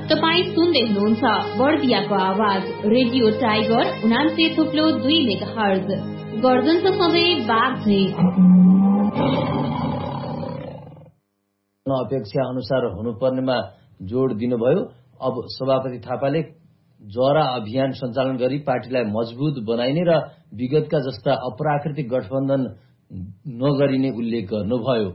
तपाईँ सुन्दै हुनुहुन्छ बर्दियाको आवाज रेडियो टाइगर 89.2 मेगाहर्ज गर्जन त सधैँ बाघै अपेक्षा अनुसार हुनुपर्नेमा जोड दिनुभयो। अब सभापति थापाले जरा अभियान सञ्चालन गरी पार्टीलाई मजबुत बनाइने र विगतका जस्ता अप्राकृतिक गठबन्धन नगरिने उल्लेख गर्नुभयो।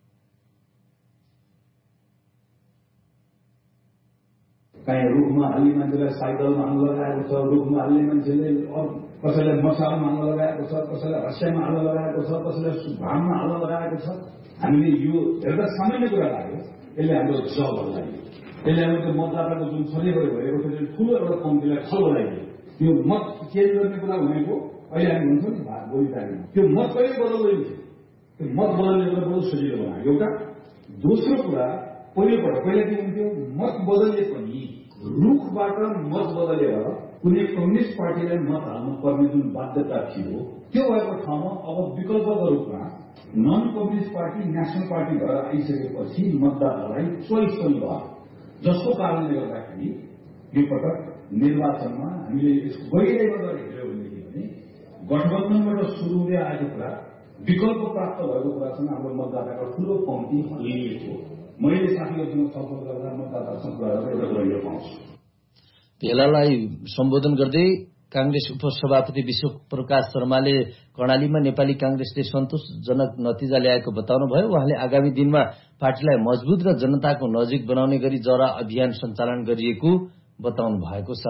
कहीँ रुखमा हाल्ने मान्छेलाई साइकलमा हाल्न लगाएको छ, रुखमा हाल्ने मान्छेले कसैलाई मसालमा हाल्न लगाएको छ, कसैलाई हँस्यामा हाल्न लगाएको छ, कसैलाई भाममा हाल्न लगाएको छ। हामीले यो हेर्दा सामान्य कुरा लाग्यो, यसले हाम्रो जब लगाइयो, यसले हाम्रो मतदाताको जुन छलेबाट भएको छ त्यो ठुलो एउटा कम्तीलाई छल लगाइदियो। यो मत चेन्ज गर्ने कुरा भनेको अहिले हामी भन्छौँ नि बोलिटाइम, त्यो मत कहिले बदल्दैन, त्यो मत बदल्ने कुरा बहुत सजिलो बनायो एउटा। दोस्रो कुरा पहिला के हुन्थ्यो, मत बदल्ने पनि रुखबाट मत बदलेर कुनै कम्युनिस्ट पार्टीलाई मत हाल्नु पर्ने जुन बाध्यता थियो त्यो भएको ठाउँमा अब विकल्पको रूपमा non communist party national party भएर आइसकेपछि मतदातालाई चोइस पनि भयो। जसको कारणले गर्दाखेरि यो पटक निर्वाचनमा हामीले यसको गहिराइमा गएर हेऱ्यौँ भनेदेखि भने गठबन्धनबाट सुरु हुँदै आएको कुरा विकल्प प्राप्त भएको कुरासँग हाम्रो मतदाताको ठुलो पङ्क्ति हल्लिएको मैले साथीहरूसँग छलफल गर्दा मतदातासँग कुरा गर्दा एउटा गहिरो पाउँछु। भेलालाई सम्बोधन गर्दै कांग्रेस उपसभापति विश्व प्रकाश शर्माले कर्णालीमा नेपाली कांग्रेसले सन्तोषजनक नतिजा ल्याएको बताउनुभयो। उहाँले आगामी दिनमा पार्टीलाई मजबुत र जनताको नजिक बनाउने गरी जरा अभियान सञ्चालन गरिएको बताउनु भएको छ।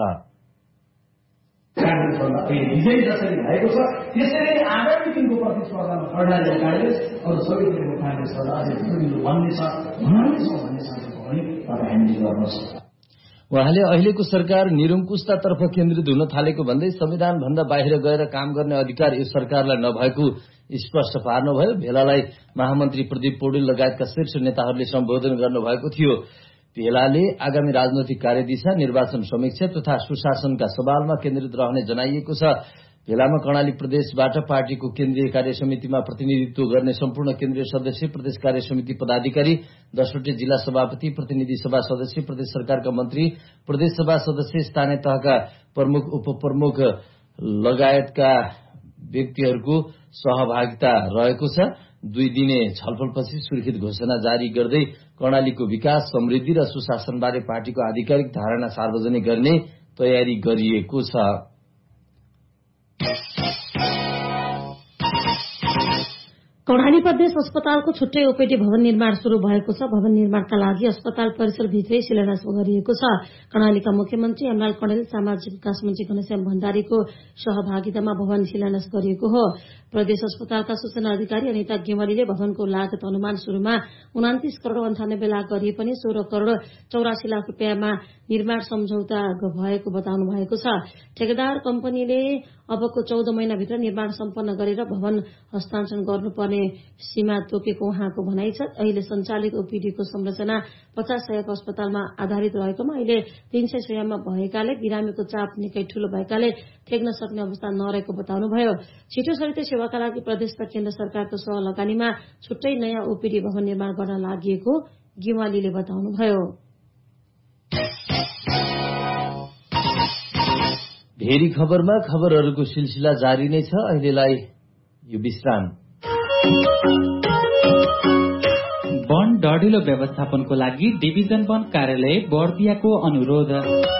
कांग्रेसभन्दा अहिले विजय जसरी भएको छ त्यसरी आगामी दिनको प्रतिस्पर्धामा कर्णाली कांग्रेस अरू सबै दिनको कांग्रेसबाट अझै ठुलो भन्ने छ भन्ने साथीको पनि तपाईँ हामीले गर्नुहोस्। उहाँले अहिलेको सरकार निरङ्कुशतातर्फ केन्द्रित हुन थालेको भन्दै संविधानभन्दा बाहिर गएर काम गर्ने अधिकार यो सरकारलाई नभएको स्पष्ट पार्नुभयो। भेलालाई महामन्त्री प्रदीप पौडेल लगायतका शीर्ष नेताहरूले सम्बोधन गर्नुभएको थियो। भेलाले आगामी राजनैतिक कार्यदिशा, निर्वाचन समीक्षा तथा सुशासनका सवालमा केन्द्रित रहने जनाइएको छ। भेलामा कर्णाली प्रदेशबाट पार्टीको केन्द्रीय कार्यसमितिमा प्रतिनिधित्व गर्ने सम्पूर्ण केन्द्रीय सदस्य, प्रदेश कार्यसमिति पदाधिकारी, 10वटै जिल्ला सभापति, प्रतिनिधि सभा सदस्य, प्रदेश सरकारका मन्त्री, प्रदेश सभा सदस्य, स्थानीय तहका प्रमुख उपप्रमुख लगायतका व्यक्तिहरूको सहभागिता रहेको छ। 2 दिने छलफलपछि स्वीकृत घोषणा जारी गर्दै कर्णालीको विकास, समृद्धि र सुशासनबारे पार्टीको आधिकारिक धारणा सार्वजनिक गर्ने तयारी गरिएको छ। कर्णाली प्रदेश अस्पतालको छुट्टै ओपीडी भवन निर्माण शुरू भएको छ। भवन निर्माणका लागि अस्पताल परिसरभित्रै शिलान्यास गरिएको छ। कर्णालीका मुख्यमन्त्री एमलाल कणेल, सामाजिक विकास मन्त्री घनश्याम भण्डारीको सहभागितामा भवन शिलान्यास गरिएको हो। प्रदेश अस्पतालका सूचना अधिकारी अनिता गेवालीले भवनको लागत अनुमान शुरूमा 29 करोड़ 98 लाख गरिए पनि 16 करोड़ 84 लाख रुपियाँमा निर्माण सम्झौता भएको बताउनु भएको छ। ठेकेदार कम्पनीले अबको 14 महिनाभित्र निर्माण सम्पन्न गरेर भवन हस्तान्तरण गर्नुपर्ने सीमा तोकेको उहाँको भनाइ छ। अहिले सञ्चालित ओपीडीको संरचना 50 शय्याको अस्पतालमा आधारित रहेकोमा अहिले 300 शय्यामा भएकाले बिरामीको चाप निकै ठूलो भएकाले ठेक्न सक्ने अवस्था नरहेको बताउनुभयो। छिटो सरिते सेवाका लागि प्रदेश र केन्द्र सरकारको सहलगानीमा छुट्टै नयाँ ओपीडी भवन निर्माण गर्न लागि गिवालीले बताउनुभयो। भेरी खबरमा खबरहरूको सिलसिला जारी नै छ। अहिलेलाई यो विश्राम। वन डढिलो व्यवस्थापनको लागि डिभिजन वन कार्यालय बर्दियाको अनुरोध।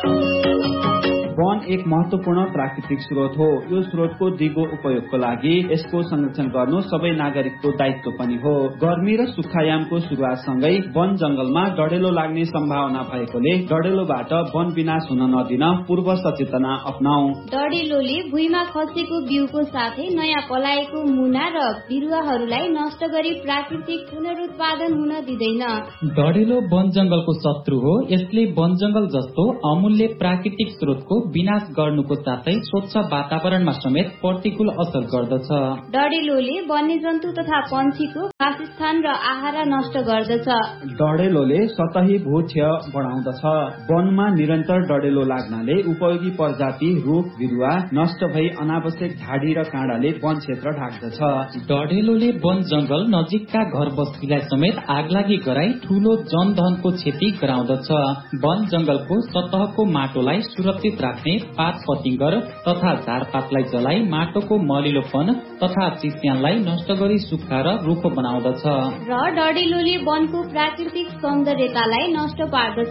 वन एक महत्वपूर्ण प्राकृतिक स्रोत हो। यो स्रोतको दिगो उपयोगको लागि यसको संरक्षण गर्नु सबै नागरिकको दायित्व पनि हो। गर्मी र सुक्खायामको सुरुवातसँगै वन जंगलमा डढेलो लाग्ने सम्भावना भएकोले डढेलोबाट वन विनाश हुन नदिन पूर्व सचेतना अपनाऊ। डढेलोले भुइँमा खसेको बिउको साथै नयाँ पलाएको मुना र बिरुवाहरूलाई नष्ट गरी प्राकृतिक पुनरुत्पादन हुन दिँदैन। डढेलो वन जंगलको शत्रु हो। यसले वन जंगल जस्तो अमूल्य प्राकृतिक स्रोतको विनाश गर्नुको साथै स्वच्छ वातावरणमा समेत प्रतिकूल असर गर्दछ। डढेलोले वन्यजन्तु तथा पन्छीको वासस्थान र आहारा नष्ट गर्दछ। डढेलोले सतही भूक्षय बढाउँदछ। वनमा निरन्तर डढेलो लाग्नाले उपयोगी प्रजाति रुख बिरुवा नष्ट भई अनावश्यक झाडी र काँडाले वन क्षेत्र ढाक्दछ। डढेलोले वन जंगल नजिकका घर बस्तीलाई समेत आगलागी गराई ठूलो जनधनको क्षति गराउँदछ। वन जंगलको सतहको माटोलाई सुरक्षित राख्ने पात पतिंगर तथा झारपातलाई जलाई माटोको मलिलोपन तथा चिस्यानलाई नष्ट गरी सुक्खा र रुखो बनाउँदछ। र डढेलोले वनको प्राकृतिक सौन्दर्यतालाई नष्ट पार्दछ।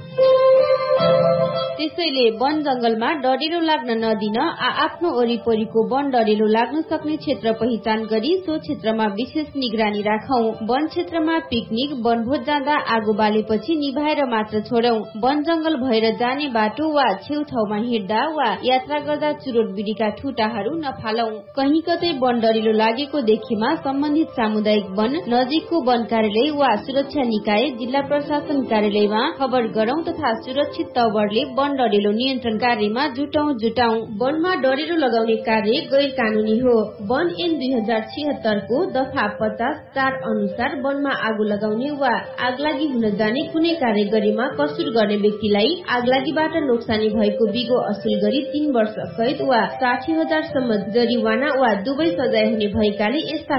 त्यसैले वन जंगलमा डढेलो लाग्न नदिन आफ्नो वरिपरिको वन डढेलो लाग्न सक्ने क्षेत्र पहिचान गरी सो क्षेत्रमा विशेष निगरानी राखौं। वन क्षेत्रमा पिकनिक वनभोज जाँदा आगो बालेपछि निभाएर मात्र छोडौं। वन जंगल भएर जाने बाटो वा छेउछाउमा हिँड्दा वा यात्रा गर्दा चुरोट बिडीका ठुटाहरू नफालौं। कहीं कतै वन डढेलो लागेको देखिमा सम्बन्धित सामुदायिक वन नजिकको वन कार्यालय वा सुरक्षा निकाय जिल्ला प्रशासन कार्यालयमा खबर गरौं तथा सुरक्षित तवरले वन डढेलो नियन्त्रण कार्यमा जुटाउँ। वनमा डढेलो लगाउने कार्य गैर कानूनी हो। वन ऐन 2076 को दफा 50(4) अनुसार वनमा आगो लगाउने वा आगलागी हुन जाने कुनै कार्य गरेमा कसुर गर्ने व्यक्तिलाई आगलागीबाट नोक्सानी भएको बिगो असुल गरी 3 वर्ष कैद वा 60,000 सम्म जरिवाना वा दुवै सजाय हुने भएकाले यस्ता